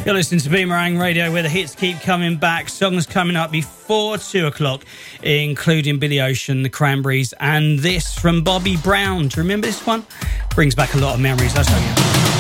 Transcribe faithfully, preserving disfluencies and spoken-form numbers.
You're listening to Boomerang Radio, where the hits keep coming back. Songs coming up before two o'clock, including Billy Ocean, the Cranberries, and this from Bobby Brown. Do you remember this one? Brings back a lot of memories, I tell you.